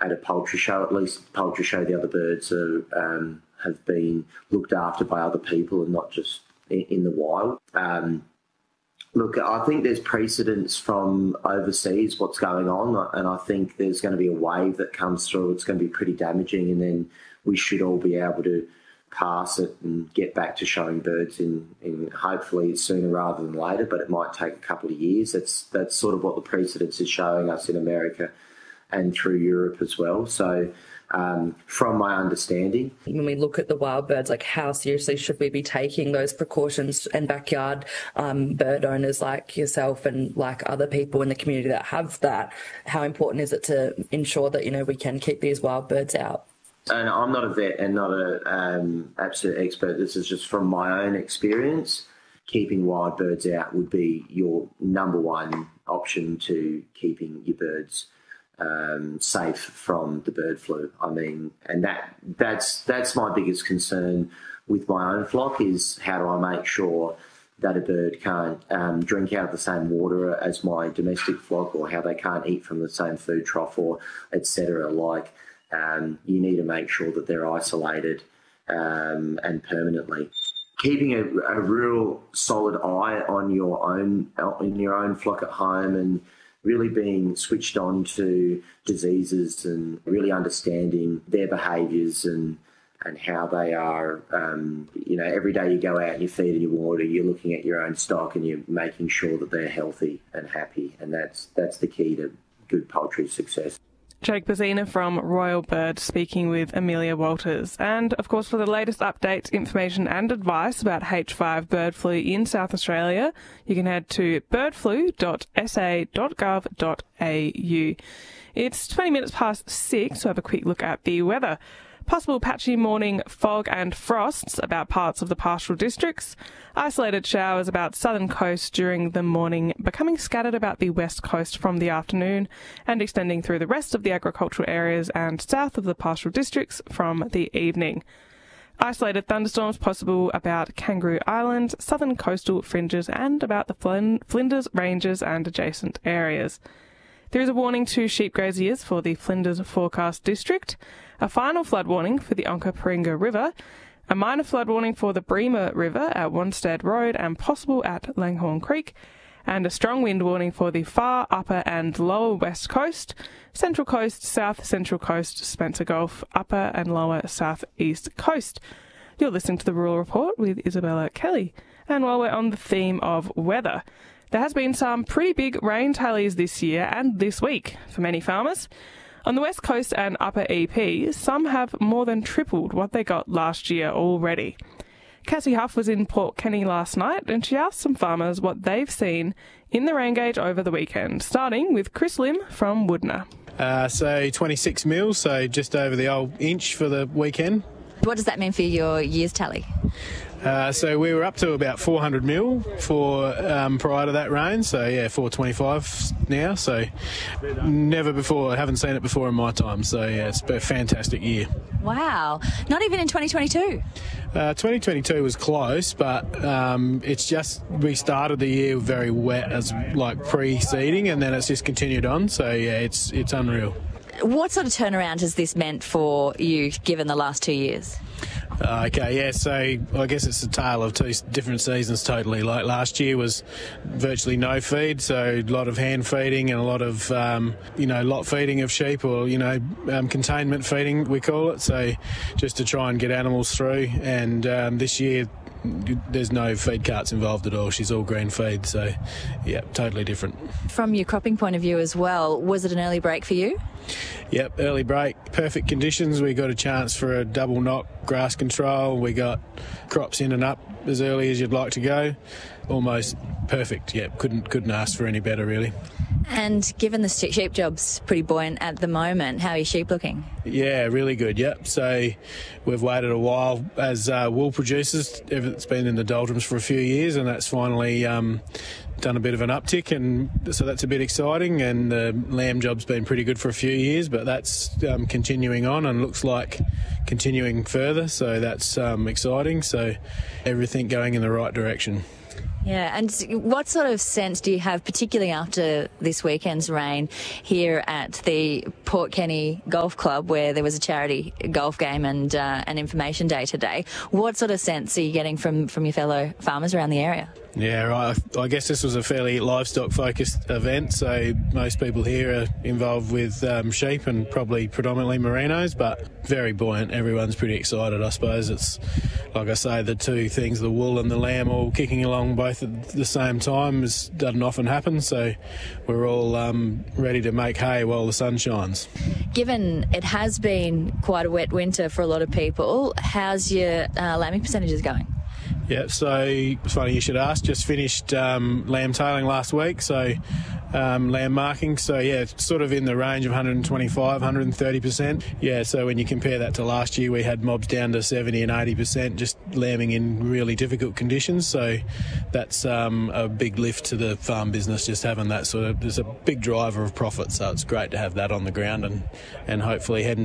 at a poultry show, at least poultry show, the other birds have been looked after by other people and not just in the wild. Look, I think there's precedence from overseas, what's going on, and I think there's going to be a wave that comes through. It's going to be pretty damaging, and then we should all be able to pass it and get back to showing birds in hopefully sooner rather than later, but it might take a couple of years. That's sort of what the precedence is showing us in America and through Europe as well. So from my understanding. When we look at the wild birds, like how seriously should we be taking those precautions, and backyard bird owners like yourself and like other people in the community that have that, how important is it to ensure that, we can keep these wild birds out? And I'm not a vet and not an absolute expert. This is just from my own experience. Keeping wild birds out would be your number one option to keeping your birds safe from the bird flu. I mean, and that's my biggest concern with my own flock, is how do I make sure that a bird can't drink out of the same water as my domestic flock, or how they can't eat from the same food trough, or etc. Like, you need to make sure that they're isolated and permanently. Keeping a real solid eye on your own flock at home, and really being switched on to diseases and really understanding their behaviours and how they are. Every day you go out and you feed and you water, you're looking at your own stock and you're making sure that they're healthy and happy, and that's the key to good poultry success. Jake Brzezina from Royal Bird speaking with Amelia Walters. And, of course, for the latest updates, information and advice about H5 bird flu in South Australia, you can head to birdflu.sa.gov.au. It's 20 minutes past 6, so have a quick look at the weather. Possible patchy morning fog and frosts about parts of the pastoral districts. Isolated showers about southern coast during the morning, becoming scattered about the west coast from the afternoon and extending through the rest of the agricultural areas and south of the pastoral districts from the evening. Isolated thunderstorms possible about Kangaroo Island, southern coastal fringes and about the Flinders Ranges and adjacent areas. There is a warning to sheep graziers for the Flinders Forecast District, a final flood warning for the Onkaparinga River, a minor flood warning for the Bremer River at Wanstead Road and possible at Langhorne Creek, and a strong wind warning for the far upper and lower west coast, central coast, south central coast, Spencer Gulf, upper and lower south east coast. You're listening to the Rural Report with Isabella Kelly. And while we're on the theme of weather, there has been some pretty big rain tallies this year and this week for many farmers. On the west coast and upper EP, some have more than tripled what they got last year already. Cassie Huff was in Port Kenny last night and she asked some farmers what they've seen in the rain gauge over the weekend, starting with Chris Lim from Woodner. So 26 mils, so just over the old inch for the weekend. What does that mean for your year's tally? So we were up to about 400 mil for prior to that rain, so 425 now, so never before, I haven't seen it before in my time, so it's a fantastic year. Wow, not even in 2022? 2022 was close, but it's just, we started the year very wet as like pre-seeding, and then it's just continued on, so it's unreal. What sort of turnaround has this meant for you, given the last 2 years? So I guess it's a tale of two different seasons totally. Like last year was virtually no feed, so a lot of hand feeding and a lot of, lot feeding of sheep, or, containment feeding, we call it, so just to try and get animals through. And this year, there's no feed carts involved at all. She's all green feed, so, totally different. From your cropping point of view as well, was it an early break for you? Yep, early break, perfect conditions. We got a chance for a double knock grass control. We got crops in and up as early as you'd like to go. Almost perfect. Yep, couldn't ask for any better really. And given the sheep job's pretty buoyant at the moment, how are your sheep looking? Yeah, really good, yep. So we've waited a while as wool producers. It's been in the doldrums for a few years, and that's finally done a bit of an uptick, and so that's a bit exciting. And the lamb job's been pretty good for a few years, but that's continuing on and looks like continuing further, so that's exciting. So everything going in the right direction. Yeah, and what sort of sense do you have, particularly after this weekend's rain here at the Port Kenny Golf Club, where there was a charity golf game and an information day today? What sort of sense are you getting from your fellow farmers around the area? Yeah, right. I guess this was a fairly livestock-focused event, so most people here are involved with sheep and probably predominantly merinos, but very buoyant. Everyone's pretty excited, I suppose. It's, like I say, the two things, the wool and the lamb, all kicking along both at the same time doesn't often happen, so we're all ready to make hay while the sun shines. Given it has been quite a wet winter for a lot of people, how's your lambing percentages going? Yeah, so it's funny you should ask. Just finished lamb tailing last week, so lamb marking. So, yeah, it's sort of in the range of 125, 130%. Yeah, so when you compare that to last year, we had mobs down to 70 and 80%, just lambing in really difficult conditions. So that's a big lift to the farm business, just having that sort of, there's a big driver of profit. So it's great to have that on the ground and hopefully heading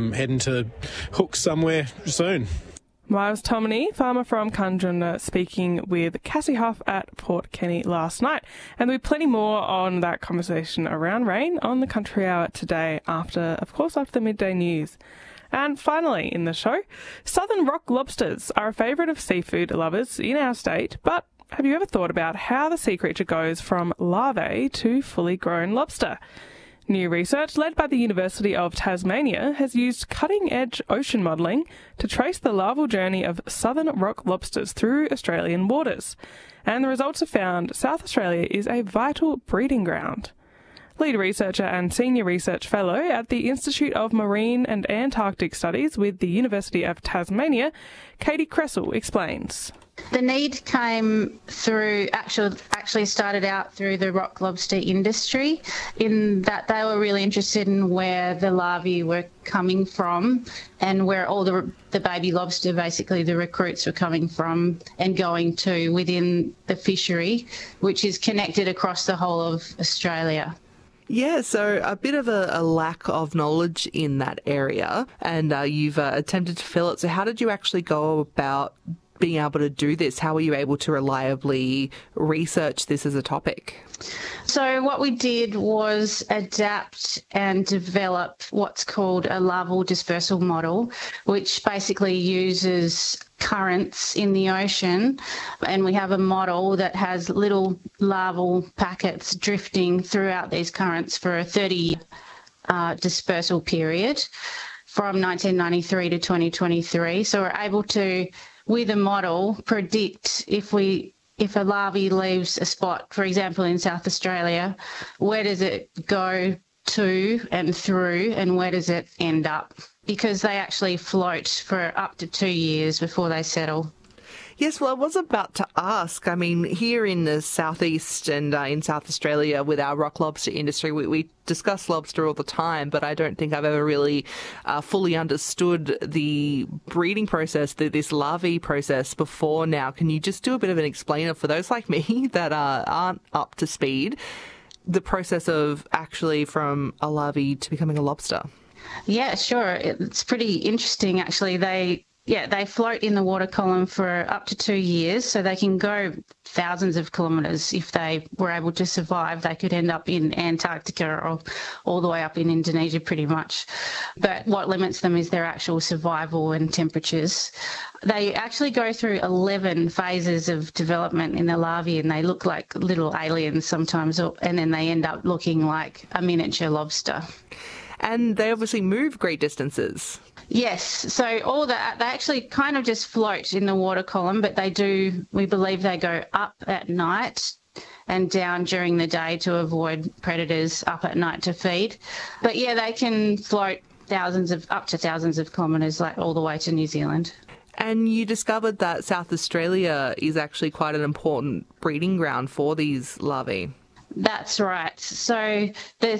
to hooks somewhere soon. Miles Tomini, farmer from Kundruna, speaking with Cassie Huff at Port Kenny last night. And there'll be plenty more on that conversation around rain on the Country Hour today after the midday news. And finally in the show, Southern Rock lobsters are a favourite of seafood lovers in our state, but have you ever thought about how the sea creature goes from larvae to fully grown lobster? New research led by the University of Tasmania has used cutting-edge ocean modelling to trace the larval journey of southern rock lobsters through Australian waters. And the results have found South Australia is a vital breeding ground. Lead researcher and senior research fellow at the Institute of Marine and Antarctic Studies with the University of Tasmania, Katie Kressel explains. The need came through, actually started out through the rock lobster industry, in that they were really interested in where the larvae were coming from and where all the baby lobster, basically the recruits, were coming from and going to within the fishery, which is connected across the whole of Australia. Yeah, so a bit of a lack of knowledge in that area, and you've attempted to fill it. So how did you actually go about being able to do this? How were you able to reliably research this as a topic? So what we did was adapt and develop what's called a larval dispersal model, which basically uses currents in the ocean, and we have a model that has little larval packets drifting throughout these currents for a 30-year dispersal period from 1993 to 2023. So we're able to, with a model, predict if a larvae leaves a spot, for example, in South Australia, where does it go to and through, and where does it end up? Because they actually float for up to 2 years before they settle. Yes, well, I was about to ask. I mean, here in the southeast and in South Australia with our rock lobster industry, we discuss lobster all the time, but I don't think I've ever really fully understood the breeding process, this larvae process before now. Can you just do a bit of an explainer for those like me that aren't up to speed, the process of actually from a larvae to becoming a lobster? Yeah, sure. It's pretty interesting, actually. They float in the water column for up to 2 years, so they can go thousands of kilometres. If they were able to survive, they could end up in Antarctica or all the way up in Indonesia pretty much. But what limits them is their actual survival and temperatures. They actually go through 11 phases of development in the larvae, and they look like little aliens sometimes, and then they end up looking like a miniature lobster. And they obviously move great distances. Yes, so all that, they actually kind of just float in the water column, but we believe they go up at night and down during the day to avoid predators, up at night to feed. But yeah, they can float up to thousands of kilometres, like all the way to New Zealand. And you discovered that South Australia is actually quite an important breeding ground for these larvae. That's right. So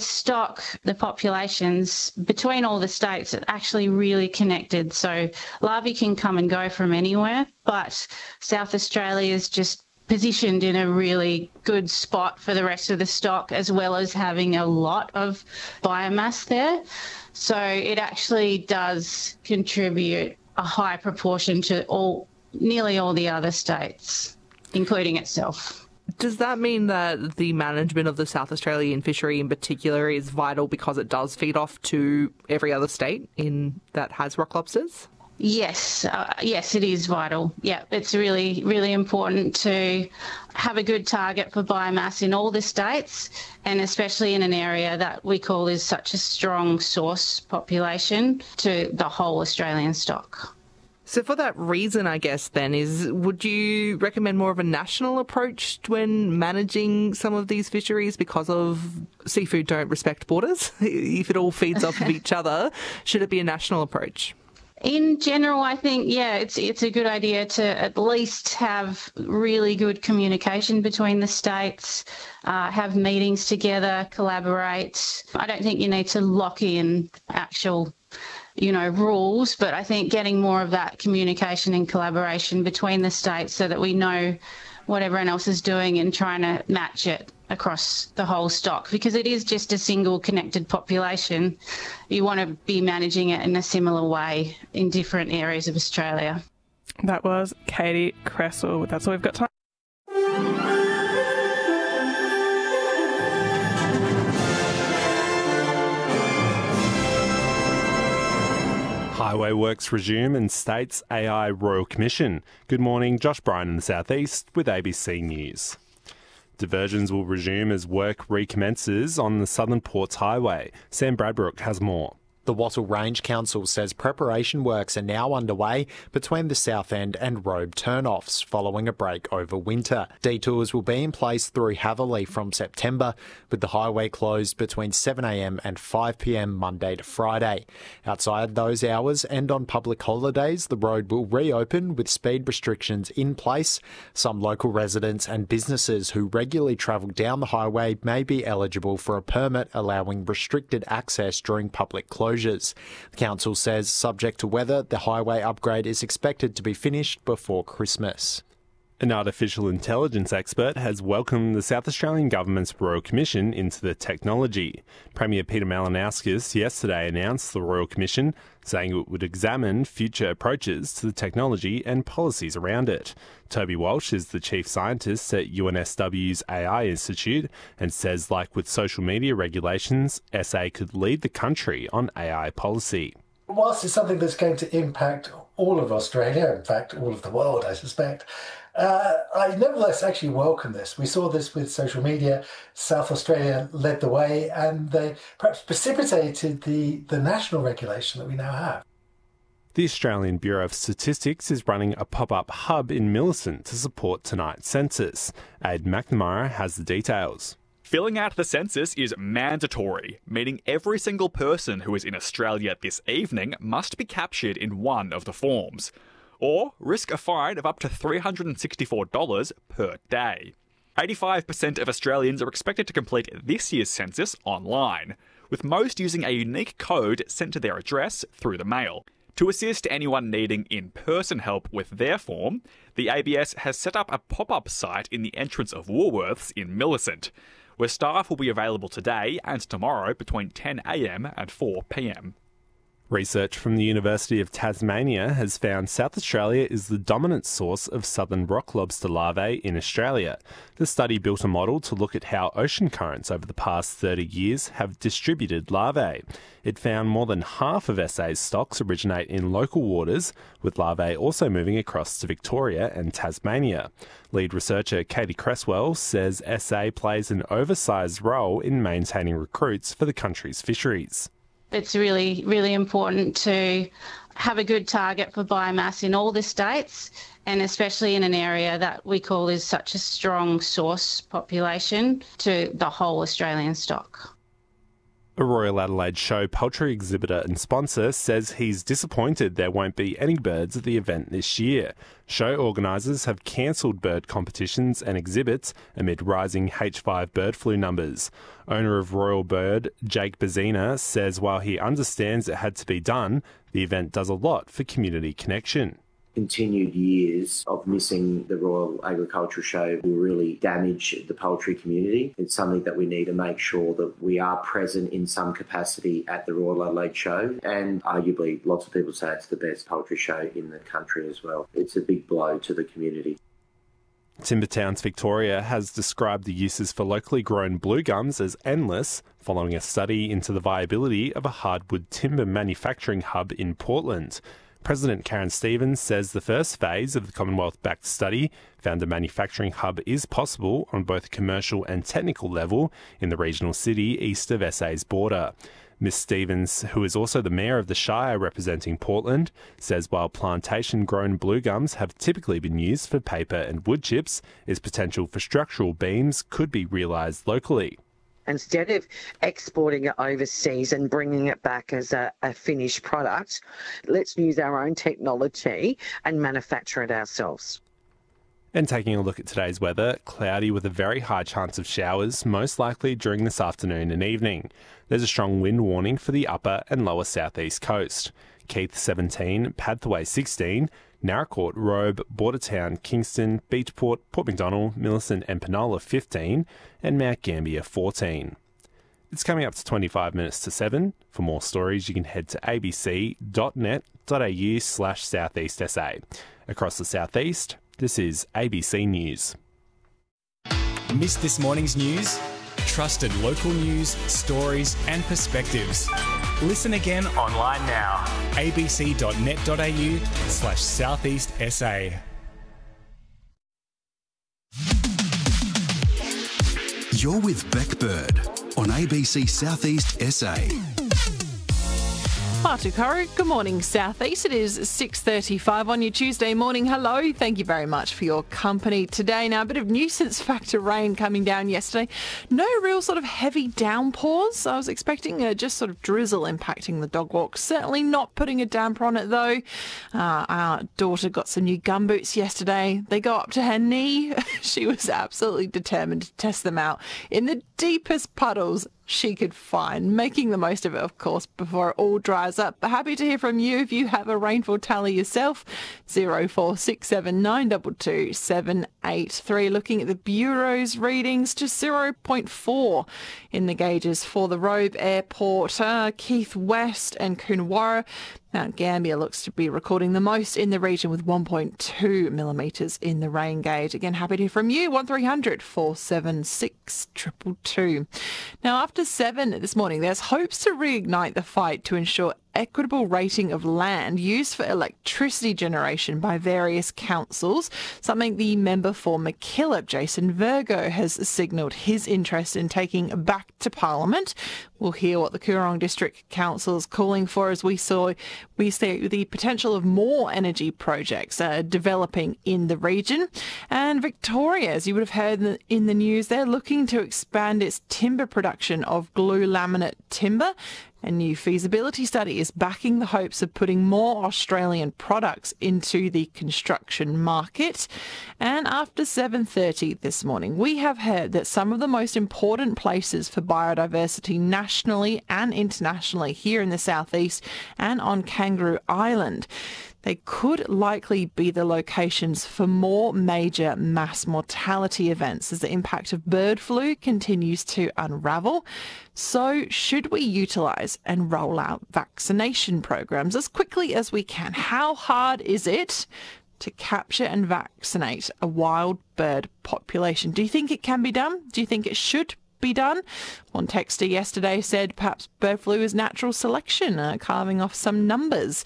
the populations between all the states are actually really connected. So larvae can come and go from anywhere, but South Australia is just positioned in a really good spot for the rest of the stock, as well as having a lot of biomass there. So it actually does contribute a high proportion to nearly all the other states. including itself. Does that mean that the management of the South Australian fishery in particular is vital because it does feed off to every other state that has rock lobsters? Yes, yes, it is vital. Yeah, it's really, really important to have a good target for biomass in all the states, and especially in an area that we call is such a strong source population to the whole Australian stock. So for that reason, I guess, then, would you recommend more of a national approach when managing some of these fisheries because of seafood don't respect borders? If it all feeds off of each other, should it be a national approach? In general, I think, it's a good idea to at least have really good communication between the states, have meetings together, collaborate. I don't think you need to lock in actual rules, but I think getting more of that communication and collaboration between the states so that we know what everyone else is doing and trying to match it across the whole stock, because it is just a single connected population. You want to be managing it in a similar way in different areas of Australia. That was Katie Cresswell. That's all we've got time. Highway works resume and States AI Royal Commission. Good morning, Josh Bryan in the southeast with ABC News. Diversions will resume as work recommences on the Southern Ports Highway. Sam Bradbrook has more. The Wattle Range Council says preparation works are now underway between the South End and Robe turnoffs following a break over winter. Detours will be in place through Haverley from September, with the highway closed between 7am and 5pm Monday to Friday. Outside those hours and on public holidays, the road will reopen with speed restrictions in place. Some local residents and businesses who regularly travel down the highway may be eligible for a permit allowing restricted access during public closure. The council says, subject to weather, the highway upgrade is expected to be finished before Christmas. An artificial intelligence expert has welcomed the South Australian Government's Royal Commission into the technology. Premier Peter Malinauskas yesterday announced the Royal Commission, saying it would examine future approaches to the technology and policies around it. Toby Walsh is the chief scientist at UNSW's AI Institute and says, like with social media regulations, SA could lead the country on AI policy. Whilst it's something that's going to impact all of Australia, in fact, all of the world, I suspect, I nevertheless actually welcome this. We saw this with social media. South Australia led the way, and they perhaps precipitated the national regulation that we now have. The Australian Bureau of Statistics is running a pop-up hub in Millicent to support tonight's census. Aid McNamara has the details. Filling out the census is mandatory, meaning every single person who is in Australia this evening must be captured in one of the forms, or risk a fine of up to $364 per day. 85% of Australians are expected to complete this year's census online, with most using a unique code sent to their address through the mail. To assist anyone needing in-person help with their form, the ABS has set up a pop-up site in the entrance of Woolworths in Millicent, where staff will be available today and tomorrow between 10am and 4pm. Research from the University of Tasmania has found South Australia is the dominant source of southern rock lobster larvae in Australia. The study built a model to look at how ocean currents over the past 30 years have distributed larvae. It found more than half of SA's stocks originate in local waters, with larvae also moving across to Victoria and Tasmania. Lead researcher Katie Cresswell says SA plays an oversized role in maintaining recruits for the country's fisheries. It's really, really important to have a good target for biomass in all the states, and especially in an area that we call is such a strong source population to the whole Australian stock. A Royal Adelaide Show poultry exhibitor and sponsor says he's disappointed there won't be any birds at the event this year. Show organisers have cancelled bird competitions and exhibits amid rising H5 bird flu numbers. Owner of Royal Bird, Jake Bazina, says while he understands it had to be done, the event does a lot for community connection. Continued years of missing the Royal Agricultural Show will really damage the poultry community. It's something that we need to make sure that we are present in some capacity at the Royal Adelaide Show, and arguably lots of people say it's the best poultry show in the country as well. It's a big blow to the community. Timber Towns Victoria has described the uses for locally grown blue gums as endless, following a study into the viability of a hardwood timber manufacturing hub in Portland. President Karen Stevens says the first phase of the Commonwealth-backed study found a manufacturing hub is possible on both a commercial and technical level in the regional city east of SA's border. Ms Stevens, who is also the mayor of the Shire representing Portland, says while plantation-grown blue gums have typically been used for paper and wood chips, its potential for structural beams could be realised locally. Instead of exporting it overseas and bringing it back as a finished product, let's use our own technology and manufacture it ourselves. And taking a look at today's weather, cloudy with a very high chance of showers, most likely during this afternoon and evening. There's a strong wind warning for the upper and lower southeast coast. Keith 17, Padthaway 16, Naracoorte, Robe, Bordertown, Kingston, Beachport, Port Macdonald, Millicent and Penola 15, and Mount Gambier 14. It's coming up to 25 minutes to 7. For more stories, you can head to abc.net.au/southeastsa. Across the southeast, this is ABC News. Missed this morning's news? Trusted local news, stories and perspectives. Listen again online now. abc.net.au/southeastsa. You're with Beck Bird on ABC Southeast SA. Mātukaro, good morning, Southeast. It is 6:35 on your Tuesday morning. Hello, thank you very much for your company today. Now, a bit of nuisance factor rain coming down yesterday. No real sort of heavy downpours. I was expecting just sort of drizzle impacting the dog walk. Certainly not putting a damper on it, though. Our daughter got some new gumboots yesterday. They go up to her knee. She was absolutely determined to test them out in the deepest puddles she could find, making the most of it, of course, before it all dries up. But happy to hear from you if you have a rainfall tally yourself. 0467922783. Looking at the Bureau's readings, just 0.4 in the gauges for the Robe Airport, Keith West and Coonawarra. Mount Gambier looks to be recording the most in the region with 1.2 millimetres in the rain gauge. Again, happy to hear from you. 1300 476 222. Now, after 7 this morning, there's hopes to reignite the fight to ensure equitable rating of land used for electricity generation by various councils, something the member for MacKillop, Jason Virgo, has signalled his interest in taking back to Parliament. We'll hear what the Coorong District Council is calling for as we see the potential of more energy projects developing in the region. And Victoria, as you would have heard in the news, they're looking to expand its timber production of glue laminate timber. A new feasibility study is backing the hopes of putting more Australian products into the construction market. And after 7:30 this morning, we have heard that some of the most important places for biodiversity nationally and internationally here in the southeast and on Kangaroo Island, they could likely be the locations for more major mass mortality events as the impact of bird flu continues to unravel. So should we utilise and roll out vaccination programs as quickly as we can? How hard is it to capture and vaccinate a wild bird population? Do you think it can be done? Do you think it should be done? One texter yesterday said perhaps bird flu is natural selection, carving off some numbers.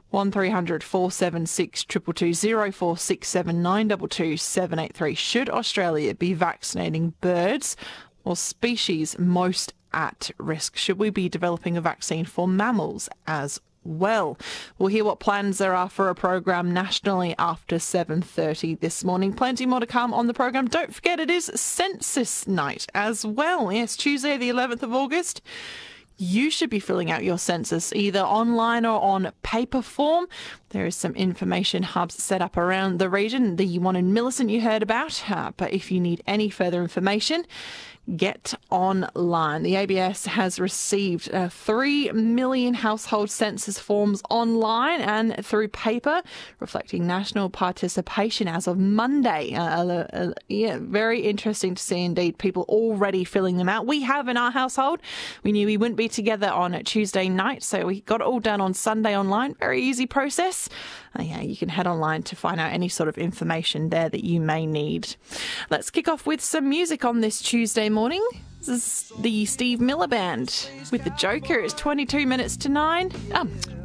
1300 476 222 0467 922 783. Should Australia be vaccinating birds or species most at risk? Should we be developing a vaccine for mammals as well? We'll hear what plans there are for a program nationally after 7:30 this morning. Plenty more to come on the program. Don't forget, it is Census Night as well. Yes, Tuesday the 11th of August. You should be filling out your census either online or on paper form. There is some information hubs set up around the region. The one in Millicent you heard about, but if you need any further information, get online. The ABS has received 3 million household census forms online and through paper, reflecting national participation as of Monday. Very interesting to see indeed, people already filling them out. We have in our household. We knew we wouldn't be together on Tuesday night, so we got it all done on Sunday online. Very easy process. You can head online to find out any sort of information there that you may need. Let's kick off with some music on this Tuesday morning. This is the Steve Miller Band with The Joker. It's 22 minutes to 9.